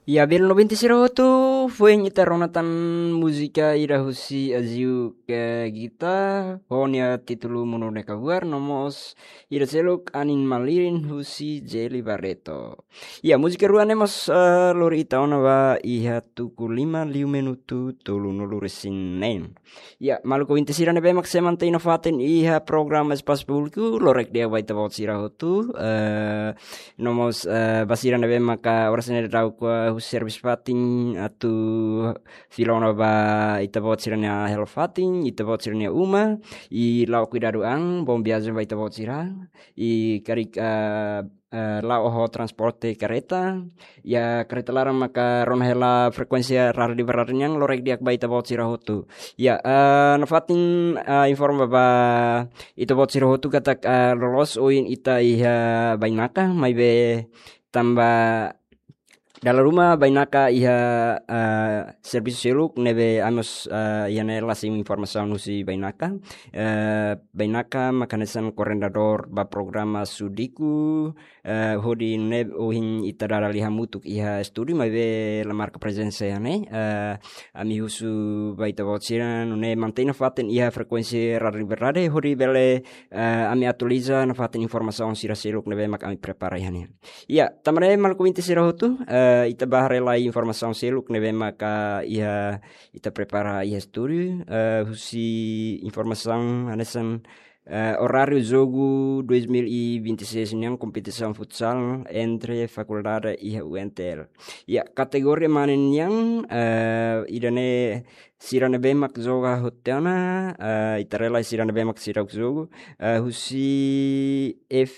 Ya, bel 96 foi ita ronatan música ira husi aziu ke gita honia titulu munune kabuar nomos ira seluk anin malirin husi Jeli Barreto. Ya, música ruane mos lori ita ona ba iha tuku 5 minutu tulu nulu resinen. Ya, maluko inte sirane bemak semante inovaten iha program espas publiku lorek dia baita bot sirahotu nomos basirane bemak orasene rau kwa service fatin atu filona ba ita bot sirania hel fatin ita bot sirania uma i lau cuidado ang bom biasa ba ita bot sirang i karik lau ho transporte kereta ya kereta larang maka ron hela frekuensia rar di yang lorek diak ba ita bot sirahotu ya nafatin informa ba ita bot sirahotu katak lolos oin ita iha bainaka mai be tambah dalam rumah bainaka iha service seluk nebe amos iane lasim informasi nusi bainaka bainaka makanesan korendador ba programa sudiku hodi neb ohin itadara liha mutuk iha studi mabe lamar ke presense ane ami husu baita botsiran ne mantina faten iha frekuensi rari berade hodi bele ami atuliza nafaten informasi sira seluk nebe mak ami prepara ihane ya tamare mal kuminti sirahutu ita bahare lai informasi seluk nebe maka iha ita prepara iha studi husi informasi anesan horário jogo 2026 yang kompetisi futsal entre faculdade e UNTL. Ya kategori manen yang idane sirane bemak joga hotana itarela sirane bemak sirak jogo husi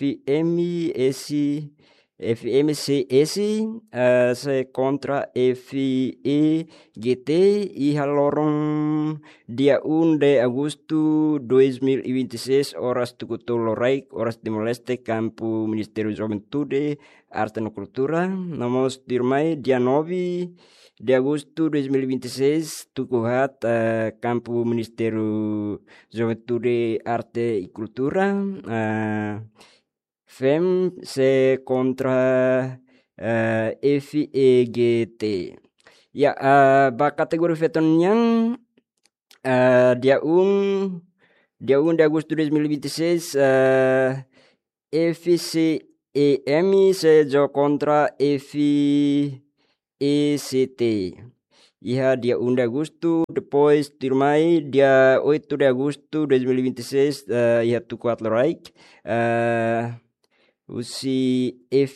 FMCS se contra FEGT iha lorong dia 1 de agosto 2026 horas tukutolo raik horas Timor-Leste campo Ministério Juventude Arte e Cultura nomos dirmai dia 9 de agosto 2026 tukuhat campo Ministério Juventude Arte e Cultura FEM se contra FEGT. Ya, ba kategori veton yang dia 1 de agosto 2026 FCEM se jo contra FECT. Iha dia 1 de agosto, depois tirmai dia 8 de agosto 2026 iha tukuat loraik usi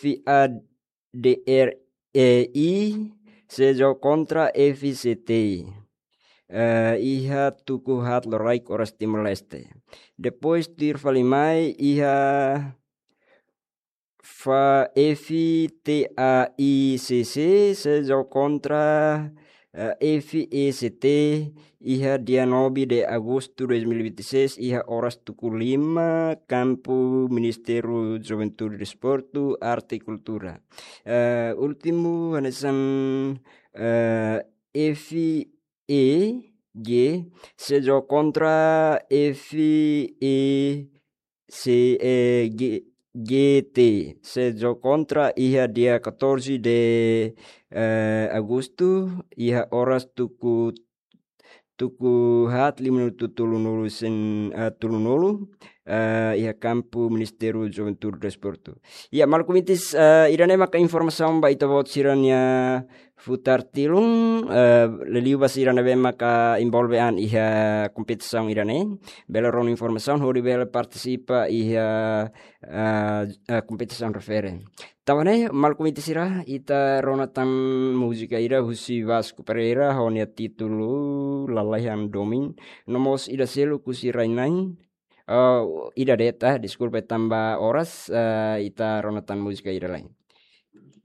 FADREI sejo contra FCT iha tukuhat loraik horas Timor-Leste. Depois tirfalimai iha fa FTAICC sejo contra FECT iha dia 9 de agosto 2026 iha horas tuku 5 campo Ministério Juventude Desporto Arte e Cultura. Último anesan FEG sejo contra FECGT sejo contra iha dia 14 de agosto iha horas tuku hat 5 minuto tulunulu iha campo Ministério Juventude Desporto. Ya malkumitis irane maka informasi ba ita bot siranya futar tilung leliu basirana be maka involvean iha kompetisi irane beleron informasi hori bele partisipa iha kompetisi referen. Tawane malkumitis ira ita ronatan musika ira husi Vasco Pereira honia titulu lalayan domin nomos ida selu kusi rainain ida deta disculpe tambah horas ita ronatan musika ira lain.